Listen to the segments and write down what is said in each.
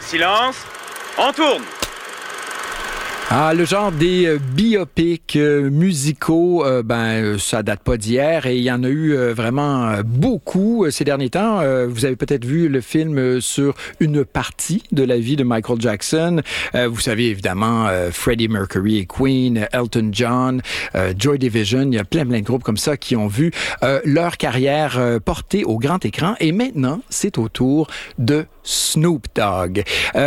Silence, on tourne. Ah, le genre des biopics musicaux, ça date pas d'hier et il y en a eu vraiment beaucoup ces derniers temps. Vous avez peut-être vu le film sur une partie de la vie de Michael Jackson. Vous savez évidemment Freddie Mercury et Queen, Elton John, Joy Division. Il y a plein de groupes comme ça qui ont vu leur carrière portée au grand écran. Et maintenant, c'est au tour de Snoop Dogg.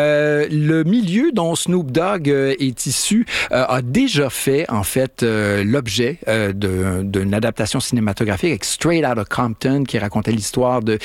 Le milieu dont Snoop Dogg est issu a déjà fait, en fait, l'objet d'une adaptation cinématographique avec Straight Outta Compton qui racontait l'histoire de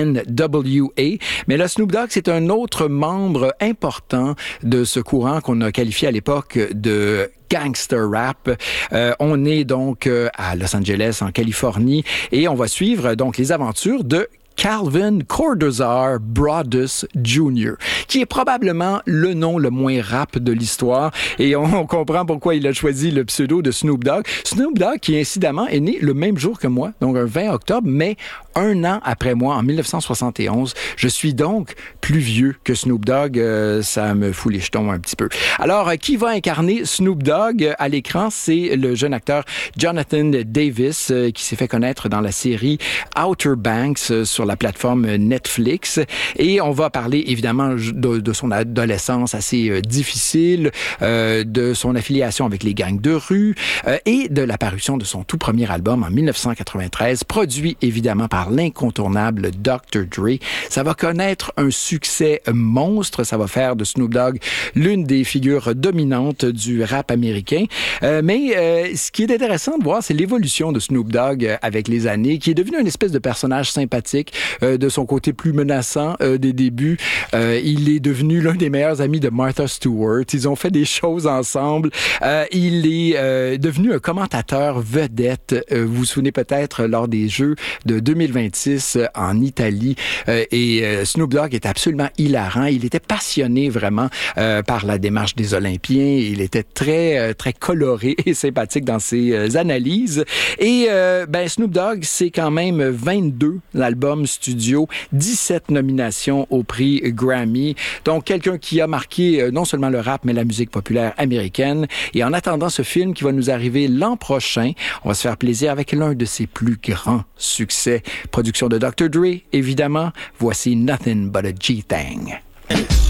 NWA. Mais là, Snoop Dogg, c'est un autre membre important de ce courant qu'on a qualifié à l'époque de gangster rap. On est donc à Los Angeles, en Californie, et on va suivre donc les aventures de Calvin Cordozar Broadus Jr., qui est probablement le nom le moins rap de l'histoire. Et on comprend pourquoi il a choisi le pseudo de Snoop Dogg. Snoop Dogg, qui incidemment est né le même jour que moi, donc un 20 octobre, mais un an après moi, en 1971. Je suis donc plus vieux que Snoop Dogg. Ça me fout les jetons un petit peu. Alors, qui va incarner Snoop Dogg à l'écran? C'est le jeune acteur Jonathan Davis, qui s'est fait connaître dans la série Outer Banks sur la plateforme Netflix. Et on va parler évidemment de son adolescence assez difficile, de son affiliation avec les gangs de rue et de l'apparition de son tout premier album en 1993, produit évidemment par l'incontournable Dr. Dre. Ça va connaître un succès monstre. Ça va faire de Snoop Dogg l'une des figures dominantes du rap américain. Mais ce qui est intéressant de voir, c'est l'évolution de Snoop Dogg avec les années, qui est devenu une espèce de personnage sympathique. De son côté plus menaçant des débuts, il est devenu l'un des meilleurs amis de Martha Stewart. Ils ont fait des choses ensemble. Il est devenu un commentateur vedette. Vous vous souvenez peut-être lors des Jeux de 2026 en Italie. Snoop Dogg est absolument hilarant. Il était passionné vraiment par la démarche des Olympiens. Il était très coloré et sympathique dans ses analyses. Et Snoop Dogg, c'est quand même 22 l'album studio, 17 nominations au prix Grammy. Donc, quelqu'un qui a marqué non seulement le rap, mais la musique populaire américaine. Et en attendant ce film qui va nous arriver l'an prochain, on va se faire plaisir avec l'un de ses plus grands succès. Production de Dr. Dre, évidemment. Voici Nothing But a G-Thang.